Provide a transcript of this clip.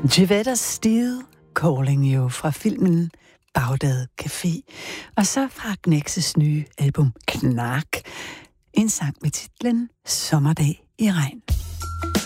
Jevetta Steele, Calling You fra filmen Bagdad Café. Og så fra Gnexes nye album Knak, en sang med titlen Sommerdag i regn.